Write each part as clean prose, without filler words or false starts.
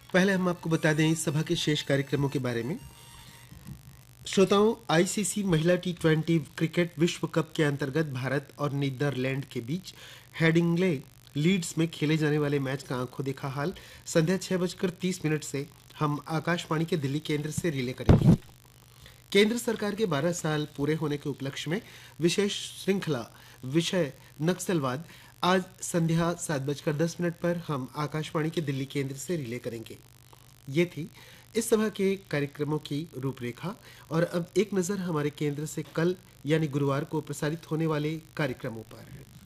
पहले हम आपको बता दें इस सभा के शेष कार्यक्रमों के बारे में। श्रोताओं, आईसीसी महिला टी20 क्रिकेट विश्व कप के अंतर्गत भारत और नीदरलैंड के बीच हेडिंग्ले लीड्स में खेले जाने वाले मैच का आंखों देखा हाल संध्या 6:30 से हम आकाशवाणी के दिल्ली केंद्र से रिले करेंगे। केंद्र सरकार के 12 साल पूरे होने के उपलक्ष्य में विशेष श्रृंखला विषय नक्सलवाद आज संध्या 7:10 पर हम आकाशवाणी के दिल्ली केंद्र से रिले करेंगे। ये थी इस सभा के कार्यक्रमों की रूपरेखा। और अब एक नजर हमारे केंद्र से कल यानी गुरुवार को प्रसारित होने वाले कार्यक्रमों पर।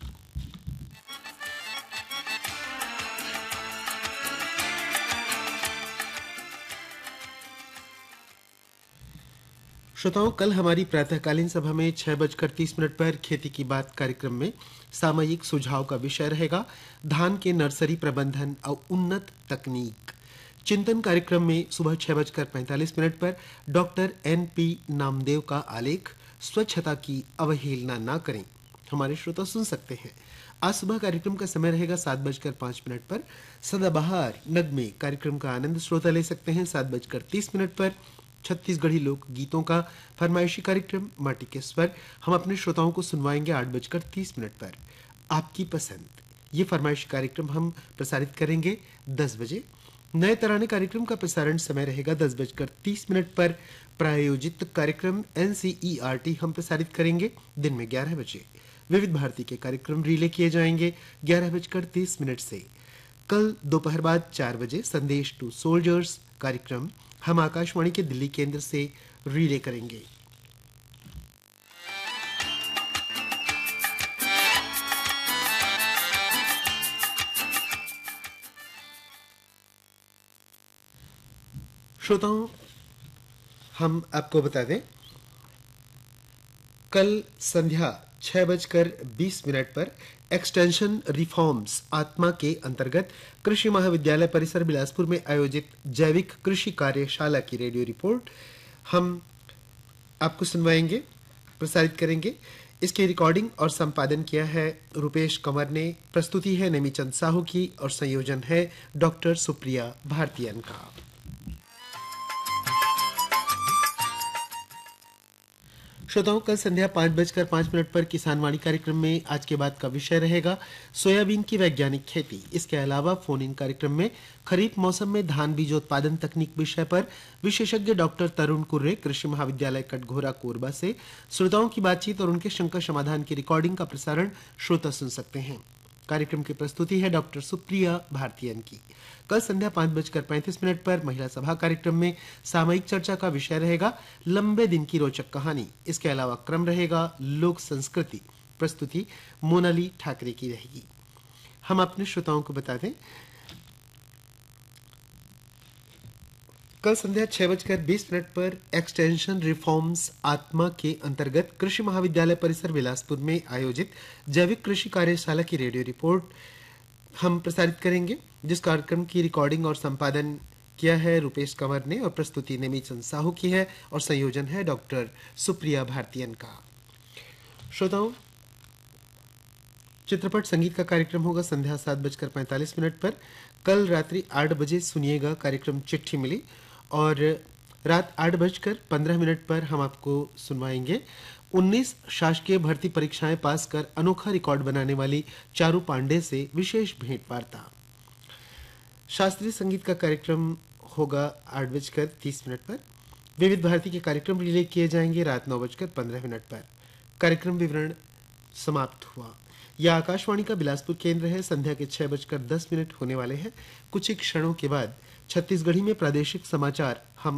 श्रोताओं, कल हमारी प्रातःकालीन सभा में 6:30 पर खेती की बात कार्यक्रम में सामयिक सुझाव का विषय रहेगा धान के नर्सरी प्रबंधन और उन्नत तकनीक। चिंतन कार्यक्रम में सुबह 6:45 पर डॉक्टर NP नामदेव का आलेख स्वच्छता की अवहेलना ना करें हमारे श्रोता सुन सकते हैं। आज सुबह कार्यक्रम का समय रहेगा 7:05 पर। सदाबहार नगमे कार्यक्रम का आनंद श्रोता ले सकते हैं 7:30 पर। छत्तीसगढ़ी लोक गीतों का फरमाइशी कार्यक्रम माटी के स्वर हम अपने श्रोताओं को सुनवाएंगे 8:30 पर। आपकी पसंद ये फरमाइशी कार्यक्रम हम प्रसारित करेंगे 10 बजे। नए तराने कार्यक्रम का प्रसारण समय रहेगा 10:30 पर। प्रायोजित कार्यक्रम NCERT हम प्रसारित करेंगे दिन में 11 बजे। विविध भारती के कार्यक्रम रिले किए जाएंगे 11:30 से। कल दोपहर बाद 4 बजे संदेश टू सोल्जर्स कार्यक्रम हम आकाशवाणी के दिल्ली केंद्र से रिले करेंगे। श्रोताओं, हम आपको बता दें कल संध्या 6:20 पर एक्सटेंशन रिफॉर्म्स आत्मा के अंतर्गत कृषि महाविद्यालय परिसर बिलासपुर में आयोजित जैविक कृषि कार्यशाला की रेडियो रिपोर्ट हम आपको सुनवाएंगे, प्रसारित करेंगे। इसकी रिकॉर्डिंग और संपादन किया है रुपेश कंवर ने। प्रस्तुति है नेमीचंद साहू की और संयोजन है डॉक्टर सुप्रिया भारतीयन का। श्रोताओं, कल संध्या 5:05 पर किसानवाणी कार्यक्रम में आज के बाद का विषय रहेगा सोयाबीन की वैज्ञानिक खेती। इसके अलावा फोन इन कार्यक्रम में खरीफ मौसम में धान बीजोत्पादन तकनीक विषय पर विशेषज्ञ डॉक्टर तरुण कुर्रे कृषि महाविद्यालय कटघोरा कोरबा से श्रोताओं की बातचीत और उनके शंका समाधान की रिकॉर्डिंग का प्रसारण श्रोता सुन सकते हैं। कार्यक्रम की प्रस्तुति है डॉक्टर सुप्रिया भारतीयन की। कल संध्या 5:35 पर महिला सभा कार्यक्रम में सामयिक चर्चा का विषय रहेगा लंबे दिन की रोचक कहानी। इसके अलावा क्रम रहेगा लोक संस्कृति। प्रस्तुति मोनाली ठाकरे की रहेगी। हम अपने श्रोताओं को बता दें कल संध्या 6:20 पर एक्सटेंशन रिफॉर्म्स आत्मा के अंतर्गत कृषि महाविद्यालय परिसर बिलासपुर में आयोजित जैविक कृषि कार्यशाला की रेडियो रिपोर्ट हम प्रसारित करेंगे, जिस कार्यक्रम की रिकॉर्डिंग और संपादन किया है रुपेश कंवर ने और प्रस्तुति नेमीचंद साहू की है और संयोजन है डॉक्टर सुप्रिया भारतीयन का। श्रोताओं, चित्रपट संगीत का कार्यक्रम होगा संध्या 7:45 पर। कल रात्रि 8 बजे सुनिएगा कार्यक्रम चिट्ठी मिली और रात 8:15 पर हम आपको सुनवाएंगे 19 शासकीय भर्ती परीक्षाएं पास कर अनोखा रिकॉर्ड बनाने वाली चारू पांडे से विशेष भेंट वार्ता। शास्त्रीय संगीत का कार्यक्रम होगा 8:30 पर। विविध भारती के कार्यक्रम रिले किए जाएंगे रात 9:15 पर। कार्यक्रम विवरण समाप्त हुआ। यह आकाशवाणी का बिलासपुर केंद्र है। संध्या के 6:10 होने वाले हैं। कुछ ही क्षणों के बाद छत्तीसगढ़ी में प्रादेशिक समाचार हम